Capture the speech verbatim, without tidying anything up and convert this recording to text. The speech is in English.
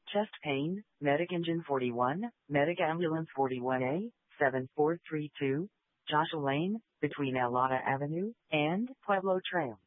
Chest pain, Medic Engine forty-one, Medic Ambulance forty-one A, seven four three two, Joshua Lane, between Alana Avenue and Pueblo Trail.